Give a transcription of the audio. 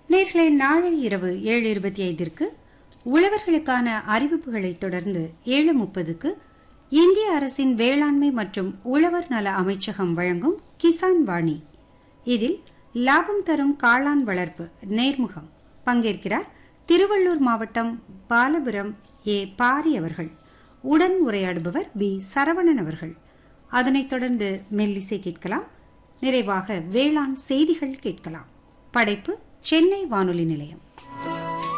நேயர்களே, நாளை இரவு 7:25 உழவர்களுக்கான அறிவிப்புகளை தொடர்ந்து 7:30 இந்திய அரசின் வேளாண்மை மற்றும் உழவர் நல அமைச்சகம் வழங்கும் கிசான் வாணி. இதில் லாபம் தரும் காளான் வளர்ப்பு நேர்முகம். பங்கேற்கிறார் திருவள்ளூர் மாவட்டம் பாலபுரம் ஏ பாரி அவர்கள். உடன் உரையாடுபவர் பி சரவணன் அவர்கள். அதனைத் தொடர்ந்து மெல்லிசை கேட்கலாம். நிறைவாக வேளாண் செய்திகள் கேட்கலாம். படைப்பு சென்னை வானொலி நிலையம்.